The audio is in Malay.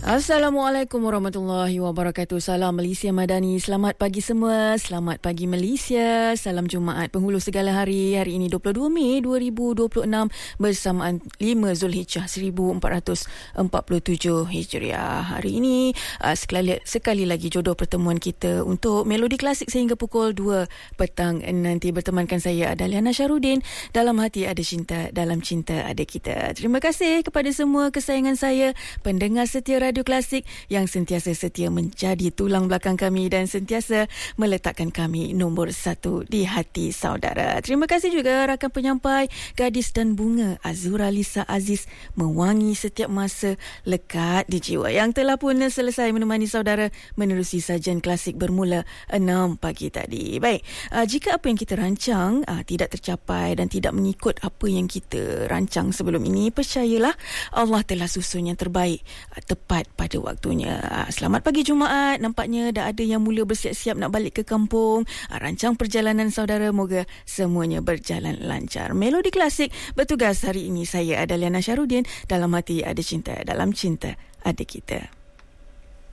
Assalamualaikum warahmatullahi wabarakatuh. Salam Malaysia Madani. Selamat pagi semua. Selamat pagi Malaysia. Salam Jumaat penghulu segala hari. Hari ini 22 Mei 2026 bersamaan 5 Zulhijjah 1447 Hijriah. Hari ini sekali lagi jodoh pertemuan kita untuk Melodi Klasik sehingga pukul 2 petang nanti. Bertemankan saya Adaliana Syarudin. Dalam hati ada cinta, dalam cinta ada kita. Terima kasih kepada semua kesayangan saya, pendengar setia Radio Klasik yang sentiasa setia menjadi tulang belakang kami dan sentiasa meletakkan kami nombor 1 di hati saudara. Terima kasih juga rakan penyampai Gadis dan Bunga Azura Lisa Aziz, mewangi setiap masa, lekat di jiwa, yang telah pun selesai menemani saudara menerusi sajian klasik bermula 6 pagi tadi. Baik, jika apa yang kita rancang tidak tercapai dan tidak mengikut apa yang kita rancang sebelum ini, percayalah Allah telah susun yang terbaik tepat pada waktunya. Selamat pagi Jumaat. Nampaknya dah ada yang mula bersiap-siap nak balik ke kampung. Rancang perjalanan saudara, moga semuanya berjalan lancar. Melodi Klasik bertugas hari ini. Saya Adaliana Syarudin. Dalam hati ada cinta, dalam cinta ada kita.